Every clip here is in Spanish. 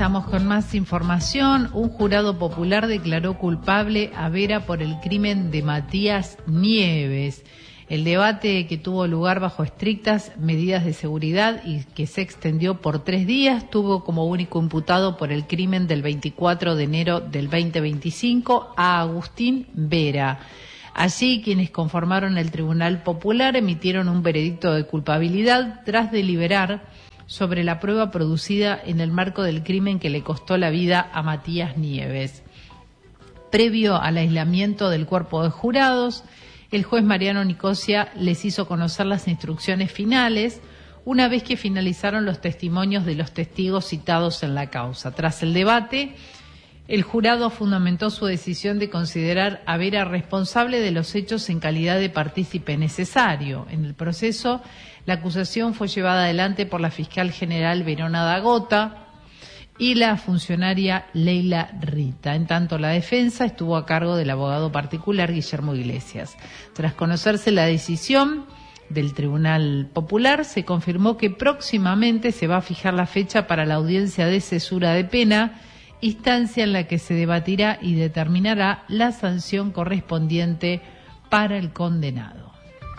Estamos con más información. Un jurado popular declaró culpable a Vera por el crimen de Matías Nieves. El debate, que tuvo lugar bajo estrictas medidas de seguridad y que se extendió por 3 días, tuvo como único imputado por el crimen del 24 de enero del 2025 a Agustín Vera. Allí, quienes conformaron el Tribunal Popular emitieron un veredicto de culpabilidad tras deliberar sobre la prueba producida en el marco del crimen que le costó la vida a Matías Nieves. Previo al aislamiento del cuerpo de jurados, el juez Mariano Nicosia les hizo conocer las instrucciones finales una vez que finalizaron los testimonios de los testigos citados en la causa. Tras el debate, el jurado fundamentó su decisión de considerar a Vera responsable de los hechos en calidad de partícipe necesario. En el proceso, la acusación fue llevada adelante por la fiscal general Verona Dagota y la funcionaria Leila Rita. En tanto, la defensa estuvo a cargo del abogado particular Guillermo Iglesias. Tras conocerse la decisión del Tribunal Popular, se confirmó que próximamente se va a fijar la fecha para la audiencia de cesura de pena, instancia en la que se debatirá y determinará la sanción correspondiente para el condenado.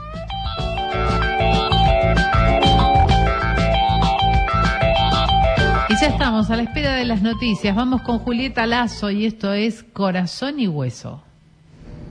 Y ya estamos a la espera de las noticias. Vamos con Julieta Lazo y esto es Corazón y Hueso.